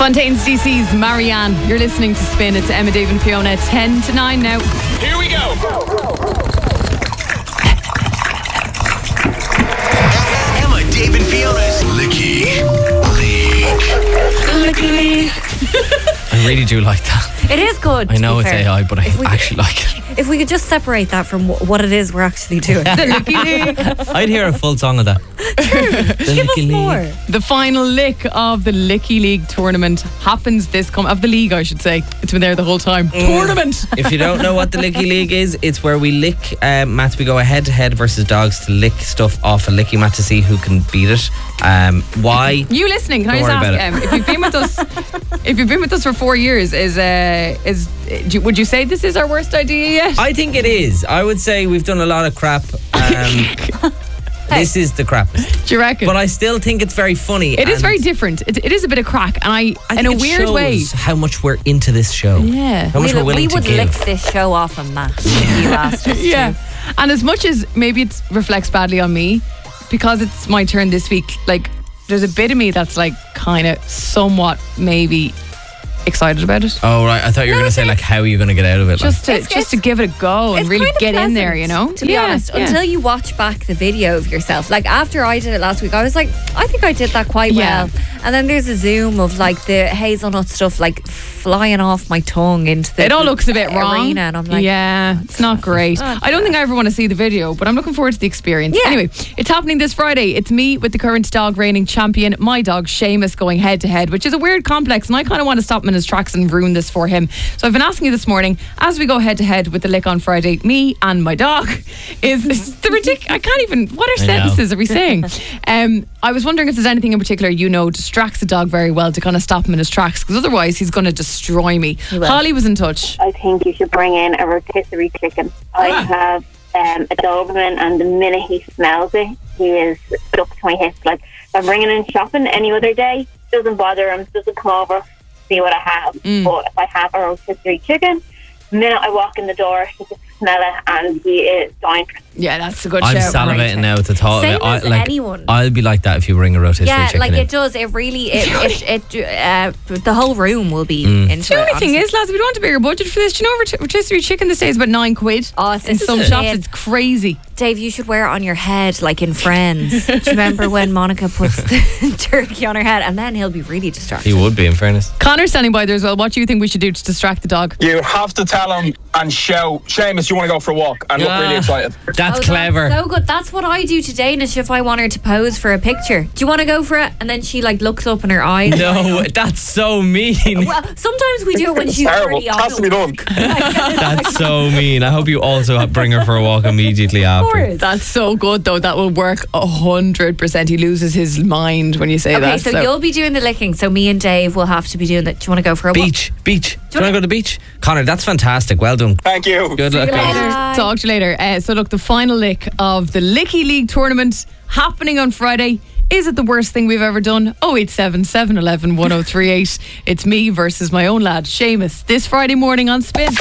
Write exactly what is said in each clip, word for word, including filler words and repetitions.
Fontaines D C's Marianne. You're listening to Spin. It's Emma, Dave and Fiona. ten to nine now. Here we go. Emma, Dave and Fiona's Licky League. Licky League. I really do like that. It is good. I know to be it's fair. A I, but I If we- actually like it. If we could just separate that from wh- what it is we're actually doing. The Licky League. I'd hear a full song of that. The Give us Licky League. more. The final lick of the Licky League tournament happens this come of the league, I should say. It's been there the whole time. Tournament. If you don't know what the Licky League is, it's where we lick um, mats. We go head to head versus dogs to lick stuff off a licky mat to see who can beat it. Um, why? You listening? Can Don't I just worry ask? about Um, if you've been with us, if you've been with us for four years, is uh, is do, would you say this is our worst idea yet? I think it is. I would say we've done a lot of crap. Um, This is the crappiest. Do you reckon? But I still think it's very funny. It is and very different. It, it is a bit of crack, and I, I in think a it weird shows way. how much we're into this show. Yeah. How much we we're willing we to would give. lick this show off a mat if you asked us Yeah. to. And as much as maybe it reflects badly on me, because it's my turn this week, like, there's a bit of me that's like kind of somewhat maybe excited about it. Oh right, I thought you were No, going to say it's- like how are you going to get out of it? Just to It's- just to it's- give it a go and It's really kind of get in there, pleasant, you know. To be Yeah, honest, yeah. until you watch back the video of yourself. Like after I did it last week, I was like, I think I did that quite Yeah. well. And then there's a zoom of like the hazelnut stuff like flying off my tongue into the It all looks a bit wrong. arena, and I'm like, yeah, it's not great. I don't think I ever want to see the video, but I'm looking forward to the experience. Yeah. Anyway, it's happening this Friday. It's me with the current dog reigning champion, my dog Seamus, going head to head, which is a weird complex, and I kind of want to stop him in his tracks and ruin this for him. So I've been asking you this morning, as we go head to head with the lick on Friday, me and my dog, is the ridiculous. I can't even. What are I know. sentences are we saying? um, I was wondering if there's anything in particular you know distracts the dog very well to kind of stop him in his tracks, because otherwise he's going to destroy me. will. Holly was in touch. I think you should bring in a rotisserie chicken. I Ah. have um, a Doberman, and the minute he smells it, he is stuck to my hips. Like, if I'm bringing in shopping any other day, doesn't bother him, doesn't come over, see what I have. Mm. But if I have a rotisserie chicken, the minute I walk in the door, he can smell it, and he is dying. Yeah, that's a good I'm shout. salivating now at the thought Same of it. I, as like, anyone. I'll be like that if you bring a rotisserie yeah, chicken like in. it does. It really, it, it, it uh, the whole room will be Mm. into The it. only thing honestly. is, lads, we don't want a bigger budget for this. Do you know rot- rotisserie chicken these days is about nine quid? Oh, it's in some insane. shops, it's crazy. Dave, you should wear it on your head like in Friends. Do you remember when Monica puts the turkey on her head, and then he'll be really distracted. He would be, in fairness. Connor's standing by there as well. What do you think we should do to distract the dog? You have to tell him and shout, Seamus, you want to go for a walk? And look Ah. really excited. That's Oh, clever. That's so good. That's what I do to Danish if I want her to pose for a picture. Do you want to go for it? And then she like looks up in her eyes. No, that's so mean. Well, sometimes we do it when she's Terrible. already It on. has to be done. That's so mean. I hope you also bring her for a walk immediately after. That's so good, though. That will work a hundred percent. He loses his mind when you say Okay, that. so, you'll be doing the licking. So me and Dave will have to be doing that. Do you want to go for a walk? Beach, beach. Do you want to go to the beach? Connor, that's fantastic. Well done. Thank you. Good luck. guys. Bye. Talk to you later. Uh, so look, the final lick of the Licky League tournament happening on Friday. Is it the worst thing we've ever done? oh eight seven, seven one one, one oh three eight. It's me versus my own lad, Seamus, this Friday morning on Spin.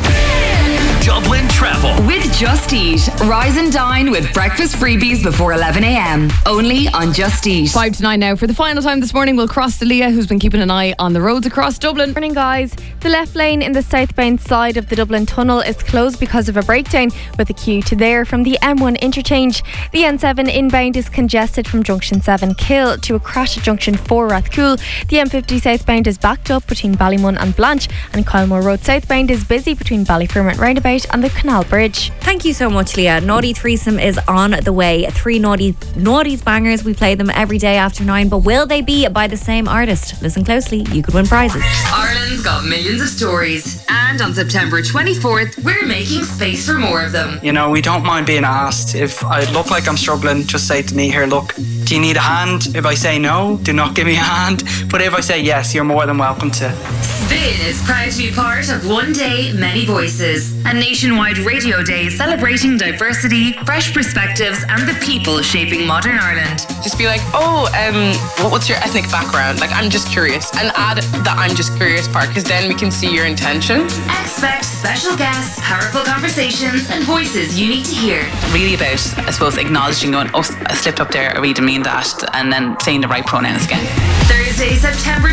Dublin Travel. With Just Eat. Rise and dine with breakfast freebies before eleven a.m. Only on Just Eat. Five to nine now. For the final time this morning, we'll cross to Leah, who's been keeping an eye on the roads across Dublin. Morning, guys. The left lane in the southbound side of the Dublin Tunnel is closed because of a breakdown, with a queue to there from the M one interchange. The N seven inbound is congested from junction seven Kill to a crash at junction four Rathcoole. The M fifty southbound is backed up between Ballymun and Blanche, and Kylemore Road southbound is busy between Ballyfermot roundabout and the Canal Bridge. Thank you so much, Leah. Naughty Threesome is on the way. Three naughty naughties bangers. We play them every day after nine, but will they be by the same artist? Listen closely. You could win prizes. Ireland's got millions of stories. And on September twenty-fourth, we're making space for more of them. You know, we don't mind being asked. If I look like I'm struggling, just say to me, here, look, do you need a hand? If I say no, do not give me a hand. But if I say yes, you're more than welcome to. Spin is proud to be part of One Day, Many Voices, a nationwide radio day celebrating diversity, fresh perspectives, and the people shaping modern Ireland. Just be like, oh, um, what- what's your ethnic background? Like, I'm just curious. And add the I'm just curious part, because then we can see your intention. Expect special guests, powerful conversations, and voices you need to hear. Really about, I suppose, acknowledging going, oh, I slipped up there, I really didn't mean that, and then saying the right pronouns again. Thursday, September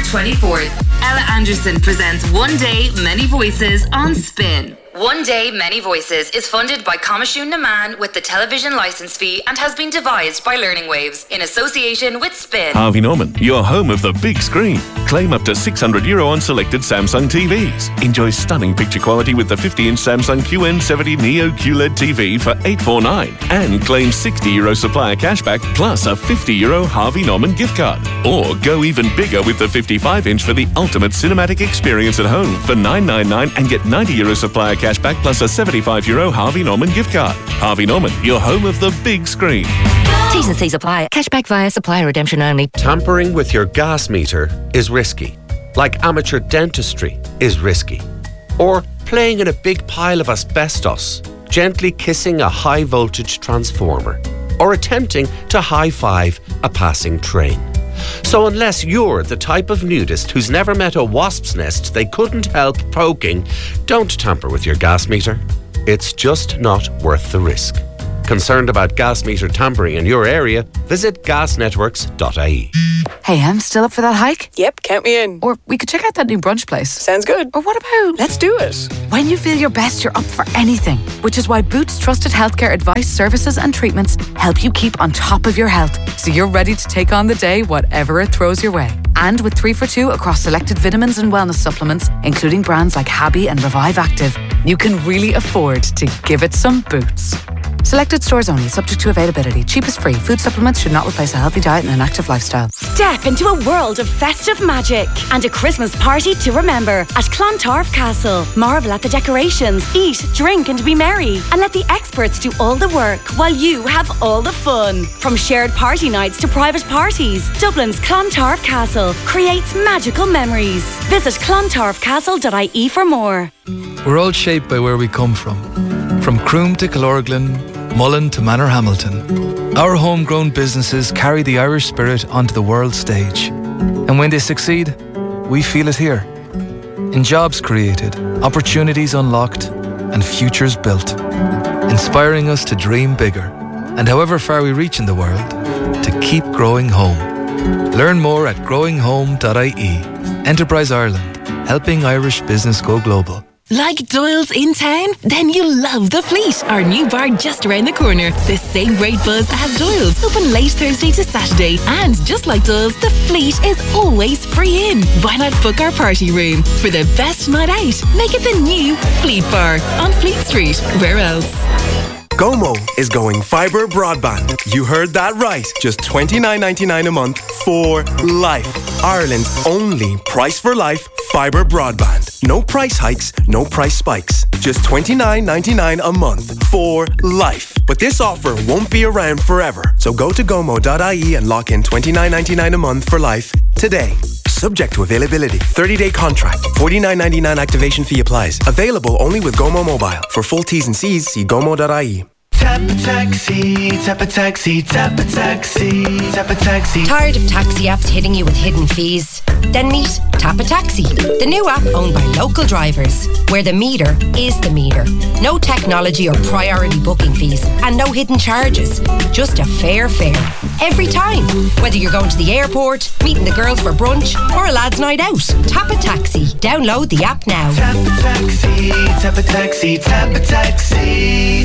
twenty-fourth. Ella Anderson presents One Day, Many Voices on Spin. One Day, Many Voices is funded by Comishún na Man with the television licence fee and has been devised by Learning Waves in association with Spin. Harvey Norman, your home of the big screen. Claim up to six hundred euro on selected Samsung T Vs. Enjoy stunning picture quality with the fifty inch Samsung Q N seventy Neo Q L E D T V for eight forty-nine. And claim sixty euro supplier cashback plus a fifty euro Harvey Norman gift card. Or go even bigger with the fifty-five inch for the ultimate cinematic experience at home for nine ninety-nine and get ninety euro supplier cashback plus a seventy-five euro Harvey Norman gift card. Harvey Norman, your home of the big screen. T's and C's apply. Cashback via supplier redemption only. Tampering with your gas meter is risky. Like amateur dentistry is risky. Or playing in a big pile of asbestos, gently kissing a high voltage transformer, or attempting to high-five a passing train. So unless you're the type of nudist who's never met a wasp's nest they couldn't help poking, don't tamper with your gas meter. It's just not worth the risk. Concerned about gas meter tampering in your area? Visit gas networks dot I E. Hey, I'm still up for that hike? Yep, count me in. Or we could check out that new brunch place. Sounds good. Or what about... Let's do it. When you feel your best, you're up for anything. Which is why Boots trusted healthcare advice, services and treatments help you keep on top of your health. So you're ready to take on the day, whatever it throws your way. And with three for two across selected vitamins and wellness supplements, including brands like Habby and Revive Active, you can really afford to give it some Boots. Selected stores only, subject to availability. Cheap is free. Food supplements should not replace a healthy diet and an active lifestyle. Step into a world of festive magic and a Christmas party to remember at Clontarf Castle. Marvel at the decorations, eat, drink and be merry. And let the experts do all the work while you have all the fun. From shared party nights to private parties, Dublin's Clontarf Castle creates magical memories. Visit clontarf castle dot I E for more. We're all shaped by where we come from. From Croom to Killorglin, Mullen to Manorhamilton. Our homegrown businesses carry the Irish spirit onto the world stage. And when they succeed, we feel it here. In jobs created, opportunities unlocked, and futures built. Inspiring us to dream bigger, and however far we reach in the world, to keep growing home. Learn more at growing home dot I E. Enterprise Ireland, helping Irish business go global. Like Doyle's in town? Then you'll love The Fleet, our new bar just around the corner. The same great buzz as Doyle's, open late Thursday to Saturday. And just like Doyle's, The Fleet is always free in. Why not book our party room? For the best night out, make it the new Fleet Bar on Fleet Street. Where else? Gomo is going fibre broadband. You heard that right. Just twenty-nine ninety-nine a month for life. Ireland's only price for life fibre broadband. No price hikes, no price spikes. Just twenty-nine ninety-nine a month for life. But this offer won't be around forever. So go to gomo dot I E and lock in twenty-nine ninety-nine a month for life today. Subject to availability. thirty day contract. forty-nine ninety-nine activation fee applies. Available only with Gomo Mobile. For full T's and C's, see gomo dot I E. Tap a taxi, tap a taxi, tap a taxi, tap a taxi. Tired of taxi apps hitting you with hidden fees? Then meet Tap a Taxi, the new app owned by local drivers, where the meter is the meter. No technology or priority booking fees, and no hidden charges. Just a fair fare every time. Whether you're going to the airport, meeting the girls for brunch, or a lad's night out. Tap a Taxi. Download the app now. Tap a taxi, tap a taxi, tap a taxi.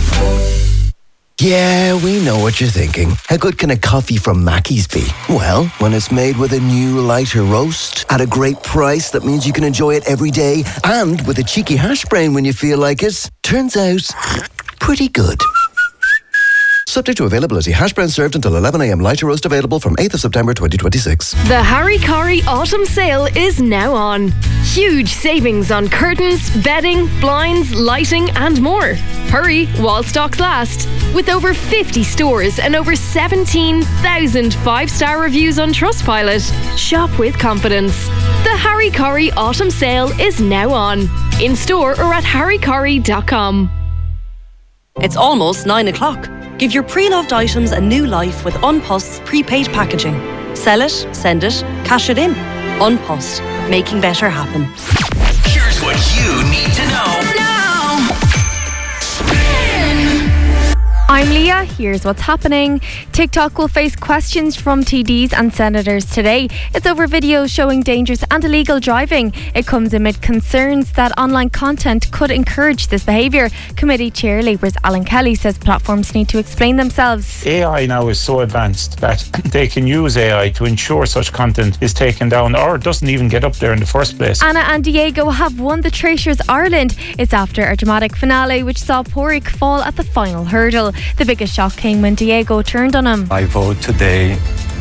Yeah, we know what you're thinking. How good can a coffee from Mackey's be? Well, when it's made with a new lighter roast at a great price that means you can enjoy it every day and with a cheeky hash brown when you feel like it, turns out pretty good. Subject to availability. Hash brown served until eleven a.m. Lighter roast available from eighth of September twenty twenty-six. The Harry Corrie Autumn Sale is now on. Huge savings on curtains, bedding, blinds, lighting and more. Hurry while stocks last. With over fifty stores and over seventeen thousand five-star reviews on Trustpilot. Shop with confidence. The Harry Corrie Autumn Sale is now on. In store or at harry corrie dot com. It's almost nine o'clock. Give your pre-loved items a new life with Unpost's prepaid packaging. Sell it, send it, cash it in. Unpost, making better happen. Here's what you need to know now. I'm Leah. Here's what's happening. TikTok will face questions from T Ds and senators today. It's over videos showing dangerous and illegal driving. It comes amid concerns that online content could encourage this behaviour. Committee Chair Labour's Alan Kelly says platforms need to explain themselves. A I now is so advanced that they can use A I to ensure such content is taken down or doesn't even get up there in the first place. Anna and Diego have won the Traitors Ireland. It's after a dramatic finale which saw Porrick fall at the final hurdle. The biggest shock came when Diego turned on him. My vote today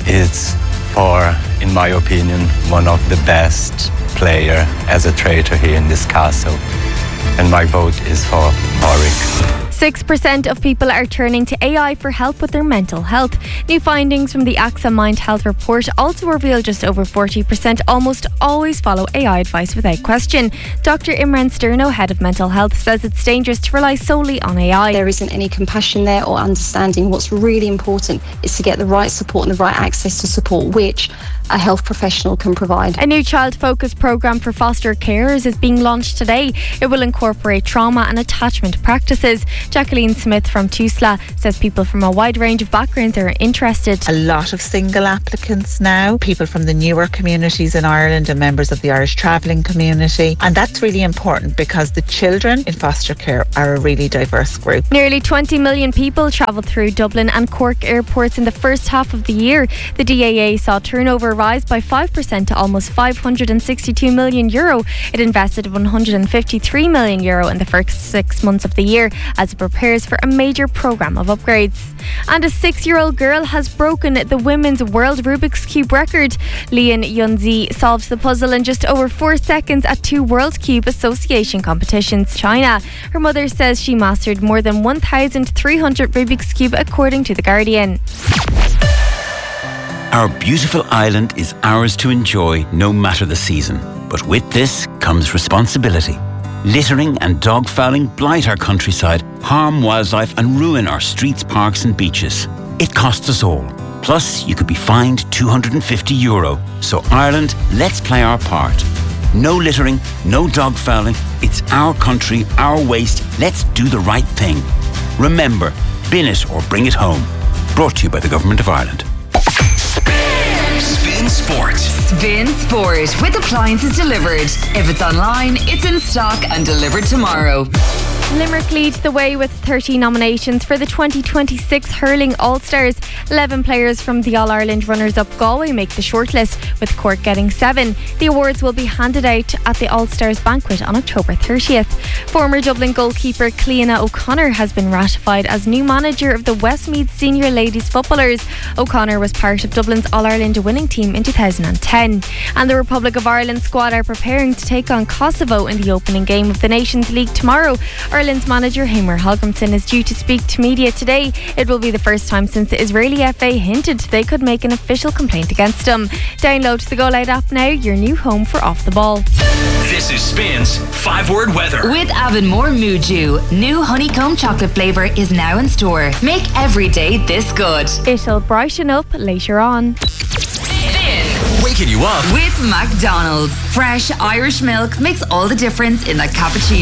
is for, in my opinion, one of the best player as a traitor here in this castle. And my vote is for Porrick. six percent of people are turning to A I for help with their mental health. New findings from the A X A Mind Health report also reveal just over forty percent almost always follow A I advice without question. Doctor Imran Sterno, head of mental health, says it's dangerous to rely solely on A I. There isn't any compassion there or understanding. What's really important is to get the right support and the right access to support, which a health professional can provide. A new child-focused programme for foster carers is being launched today. It will incorporate trauma and attachment practices. Jacqueline Smith from Tusla says people from a wide range of backgrounds are interested. A lot of single applicants now, people from the newer communities in Ireland and members of the Irish travelling community. And that's really important because the children in foster care are a really diverse group. Nearly twenty million people travelled through Dublin and Cork airports in the first half of the year. The D A A saw turnover rise by five percent to almost five hundred sixty-two million euro. It invested one hundred fifty-three million euro in the first six months of the year as it prepares for a major programme of upgrades. And a six-year-old girl has broken the women's world Rubik's Cube record. Lian Yunzi solved the puzzle in just over four seconds at two World Cube Association competitions, China. Her mother says she mastered more than one thousand three hundred Rubik's Cube, according to The Guardian. Our beautiful island is ours to enjoy no matter the season. But with this comes responsibility. Littering and dog fouling blight our countryside, harm wildlife and ruin our streets, parks and beaches. It costs us all. Plus, you could be fined two hundred fifty euro. So Ireland, let's play our part. No littering, no dog fouling. It's our country, our waste. Let's do the right thing. Remember, bin it or bring it home. Brought to you by the Government of Ireland. Spin Sport. Spin Sport with appliances delivered. If it's online, it's in stock and delivered tomorrow. Limerick leads the way with thirty nominations for the twenty twenty-six Hurling All-Stars. eleven players from the All-Ireland runners-up Galway make the shortlist, with Cork getting seven. The awards will be handed out at the All-Stars banquet on October thirtieth. Former Dublin goalkeeper Cleona O'Connor has been ratified as new manager of the Westmeath Senior Ladies Footballers. O'Connor was part of Dublin's All-Ireland winning team in two thousand ten. And the Republic of Ireland squad are preparing to take on Kosovo in the opening game of the Nations League tomorrow. Ireland's manager Heimer Hallgrimsson is due to speak to media today. It will be the first time since the Israeli F A hinted they could make an official complaint against him. Download the Go Loud app now, your new home for Off the Ball. This is Spin's five-word weather. With Avonmore Muju, new honeycomb chocolate flavour is now in store. Make every day this good. It'll brighten up later on. Waking you up With McDonald's. Fresh Irish milk makes all the difference in that cappuccino.